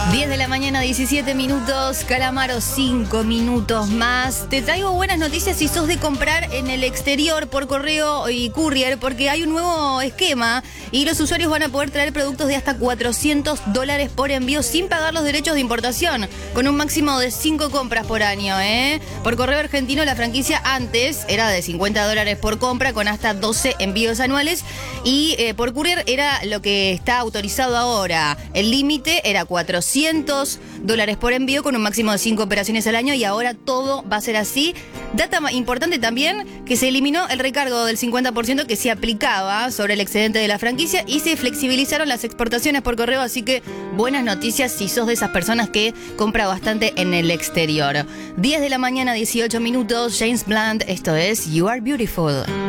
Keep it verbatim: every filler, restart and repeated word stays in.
diez de la mañana, diecisiete minutos, Calamaro, cinco minutos más. Te traigo buenas noticias si sos de comprar en el exterior por correo y courier, porque hay un nuevo esquema y los usuarios van a poder traer productos de hasta cuatrocientos dólares por envío sin pagar los derechos de importación, con un máximo de cinco compras por año, ¿eh? Por correo argentino, la franquicia antes era de cincuenta dólares por compra, con hasta doce envíos anuales, y eh, por courier era lo que está autorizado ahora. El límite era cuatrocientos dólares por envío con un máximo de cinco operaciones al año, y ahora todo va a ser así. Data importante también, que se eliminó el recargo del cincuenta por ciento que se aplicaba sobre el excedente de la franquicia y se flexibilizaron las exportaciones por correo, así que buenas noticias si sos de esas personas que compra bastante en el exterior. diez de la mañana, dieciocho minutos, James Blunt, esto es You Are Beautiful.